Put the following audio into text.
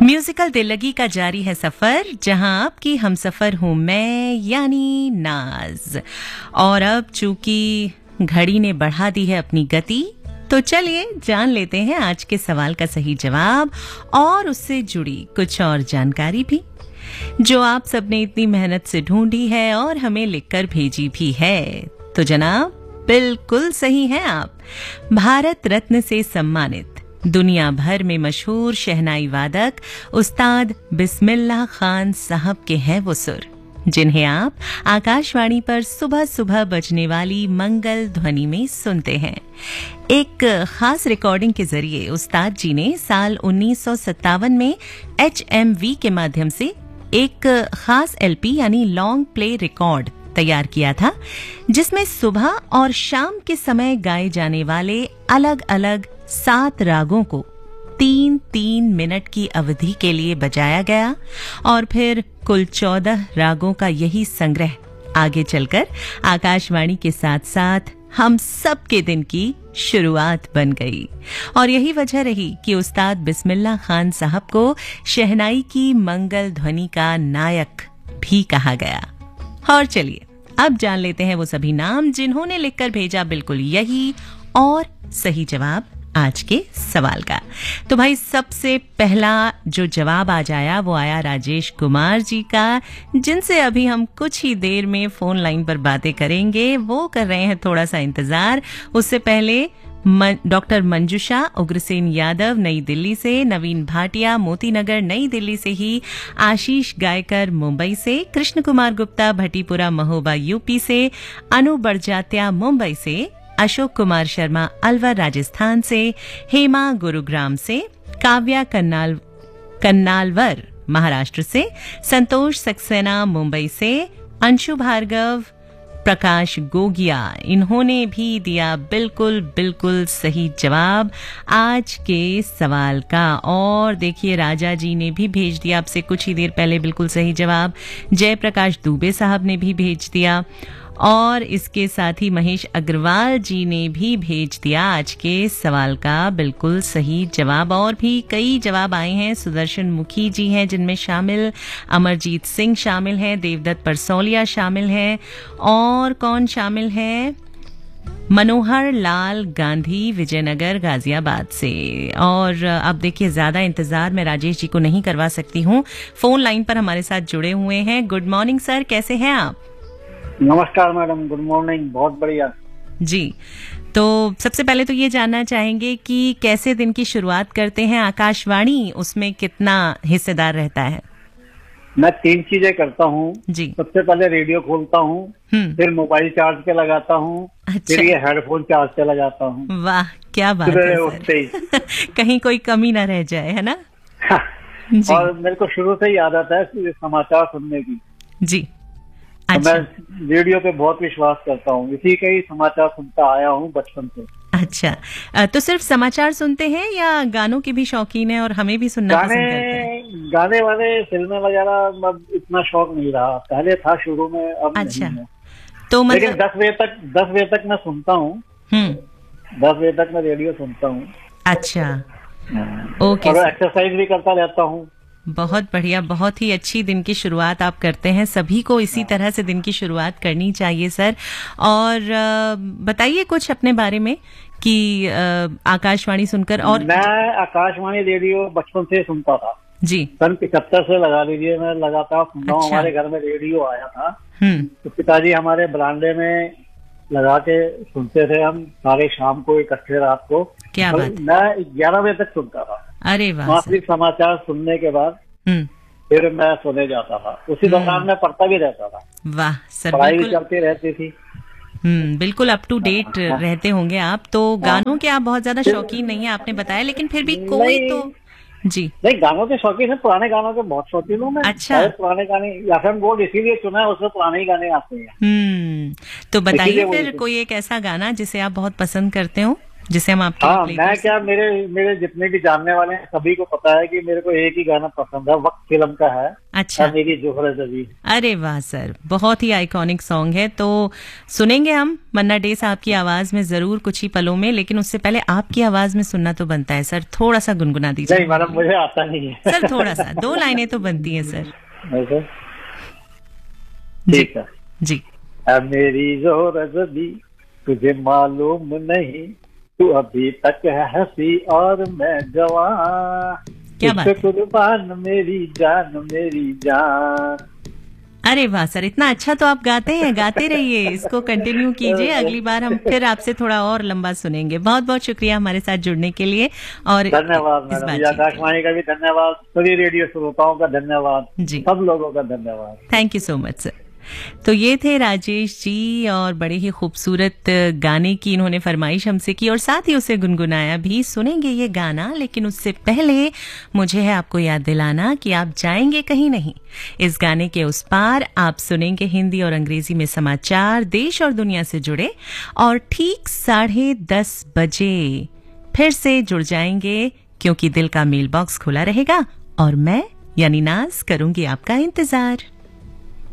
Musical दिल लगी का जारी है सफर, जहां आपकी हमसफर हूं मैं यानी नाज। और अब चूंकि घड़ी ने बढ़ा दी है अपनी गति, तो चलिए जान लेते हैं आज के सवाल का सही जवाब और उससे जुड़ी कुछ और जानकारी भी, जो आप सबने इतनी मेहनत से ढूंढी है और हमें लिखकर भेजी भी है। तो जनाब बिल्कुल सही हैं आप। भारत रत्न से सम्मानित दुनिया भर में मशहूर शहनाई वादक उस्ताद बिस्मिल्लाह खान साहब के हैं वो सुर, जिन्हें आप आकाशवाणी पर सुबह सुबह बजने वाली मंगल ध्वनि में सुनते हैं। एक खास रिकॉर्डिंग के जरिए उस्ताद जी ने साल 1957 में HMV के माध्यम से एक खास LP यानी लॉन्ग प्ले रिकॉर्ड तैयार किया था, जिसमें सुबह और शाम के समय गाए जाने वाले अलग अलग 7 रागों को 3-3 मिनट की अवधि के लिए बजाया गया और फिर कुल 14 रागों का यही संग्रह आगे चलकर आकाशवाणी के साथ साथ हम सब के दिन की शुरुआत बन गई। और यही वजह रही कि उस्ताद बिस्मिल्लाह खान साहब को शहनाई की मंगल ध्वनि का नायक भी कहा गया। और चलिए अब जान लेते हैं वो सभी नाम जिन्होंने लिखकर भेजा बिल्कुल यही और सही जवाब आज के सवाल का। तो भाई सबसे पहला जो जवाब आज आया वो आया राजेश कुमार जी का, जिनसे अभी हम कुछ ही देर में फोन लाइन पर बातें करेंगे। वो कर रहे हैं थोड़ा सा इंतजार। उससे पहले डॉक्टर मंजुषा उग्रसेन यादव नई दिल्ली से, नवीन भाटिया मोती नगर नई दिल्ली से ही, आशीष गायकर मुंबई से, कृष्ण कुमार गुप्ता भटीपुरा महोबा यूपी से, अनु बड़जात्या मुंबई से, अशोक कुमार शर्मा अलवर राजस्थान से, हेमा गुरुग्राम से, काव्या कन्नालवर महाराष्ट्र से, संतोष सक्सेना मुंबई से, अंशु भार्गव, प्रकाश गोगिया, इन्होंने भी दिया बिल्कुल बिल्कुल सही जवाब आज के सवाल का। और देखिए राजा जी ने भी भेज दिया आपसे कुछ ही देर पहले बिल्कुल सही जवाब। जयप्रकाश दुबे साहब ने भी भेज दिया और इसके साथ ही महेश अग्रवाल जी ने भी भेज दिया आज के सवाल का बिल्कुल सही जवाब। और भी कई जवाब आए हैं। सुदर्शन मुखी जी हैं जिनमें शामिल, अमरजीत सिंह शामिल हैं, देवदत्त परसौलिया शामिल हैं, और कौन शामिल है, मनोहर लाल गांधी विजयनगर गाजियाबाद से। और अब देखिए ज्यादा इंतजार मैं राजेश जी को नहीं करवा सकती हूँ, फोन लाइन पर हमारे साथ जुड़े हुए हैं। गुड मॉर्निंग सर, कैसे हैं आप? नमस्कार मैडम, गुड मॉर्निंग, बहुत बढ़िया जी। तो सबसे पहले तो ये जानना चाहेंगे कि कैसे दिन की शुरुआत करते हैं, आकाशवाणी उसमें कितना हिस्सेदार रहता है? मैं 3 चीजें करता हूँ जी। सबसे पहले रेडियो खोलता हूँ, फिर मोबाइल चार्ज पे लगाता हूँ, अच्छा। फिर ये हेडफोन चार्ज पे लगाता हूँ। वाह क्या बात है सर। कहीं कोई कमी ना रह जाए, है ना? जी। और मेरे को शुरू से ही आदत है समाचार सुनने की जी। तो अच्छा। मैं रेडियो पे बहुत विश्वास करता हूँ, इसी के ही समाचार सुनता आया हूँ बचपन से। अच्छा, तो सिर्फ समाचार सुनते हैं या गानों के भी शौकीन है और हमें भी सुनना पसंद करते हैं? गाने वाने फिल्में वगैरह इतना शौक नहीं रहा, पहले था शुरू में, अब अच्छा नहीं है। तो मतलब लेकिन 10 बजे तक मैं सुनता हूँ। 10 बजे तक मैं रेडियो सुनता हूँ। अच्छा ओके। और एक्सरसाइज भी करता रहता हूँ। बहुत बढ़िया, बहुत ही अच्छी दिन की शुरुआत आप करते हैं। सभी को इसी तरह से दिन की शुरुआत करनी चाहिए सर। और बताइए कुछ अपने बारे में कि आकाशवाणी सुनकर। और मैं आकाशवाणी रेडियो बचपन से सुनता था जी। सन 75 से लगा लीजिए मैं लगातार सुनता हूँ। अच्छा। हमारे घर में रेडियो आया था तो पिताजी हमारे बरामदे में लगा के सुनते थे, हम सारे शाम को इकट्ठे रात को। क्या बात। मैं 11 बजे तक सुनता था। अरे वाह। आखिरी समाचार सुनने के बाद फिर मैं सोने जाता था, उसी दौरान मैं पढ़ता भी रहता था। वाह सर, पढ़ाई भी चलती रहती थी। बिल्कुल अप टू डेट रहते होंगे आप तो। गानों के आप बहुत ज्यादा शौकीन नहीं है आपने बताया, लेकिन फिर भी कोई तो जी। नहीं, गानों के शौकीन है, पुराने गानों के बहुत शौकीन हूँ मैं। अच्छा। पुराने गाने FM गोल्ड इसीलिए चुना है, उसमें पुराने ही गाने आते हैं। तो बताइए फिर कोई एक ऐसा गाना जिसे आप बहुत पसंद करते हो। जिसे हम आपके हाँ, लिए मैं क्या, मेरे मेरे जितने भी जानने वाले हैं सभी को पता है कि मेरे को एक ही गाना पसंद है, वक्त फिल्म का है। अच्छा, मेरी जोहर जबी। अरे वाह सर, बहुत ही आइकॉनिक सॉन्ग है। तो सुनेंगे हम मन्ना डे साहब की आवाज में जरूर कुछ ही पलों में, लेकिन उससे पहले आपकी आवाज में सुनना तो बनता है सर। थोड़ा सा गुनगुना दीजिए। नहीं मैडम, मुझे आता नहीं है। सर थोड़ा सा, 2 लाइनें तो बनती है सर। ठीक है जी। मेरी जोहर जबी, तुझे मालूम नहीं, तू अभी तक है हंसी और मैं जवान, क्या बात है। कुर्बान मेरी जान मेरी जान। अरे वाह सर, इतना अच्छा तो आप गाते हैं, गाते रहिए, इसको कंटिन्यू कीजिए। अगली बार हम फिर आपसे थोड़ा और लंबा सुनेंगे। बहुत बहुत शुक्रिया हमारे साथ जुड़ने के लिए। और धन्यवाद मैडम, आकाशवाणी का भी धन्यवाद, सभी रेडियो श्रोताओं का धन्यवाद जी, सब लोगों का धन्यवाद। Thank you so much sir. तो ये थे राजेश जी, और बड़े ही खूबसूरत गाने की इन्होंने फरमाइश हमसे की और साथ ही उसे गुनगुनाया भी। सुनेंगे ये गाना, लेकिन उससे पहले मुझे है आपको याद दिलाना कि आप जाएंगे कहीं नहीं। इस गाने के उस पार आप सुनेंगे हिंदी और अंग्रेजी में समाचार देश और दुनिया से जुड़े, और ठीक 10:30 बजे फिर से जुड़ जाएंगे, क्योंकि दिल का मेल बॉक्स खुला रहेगा और मैं यानी नाज करूंगी आपका इंतजार।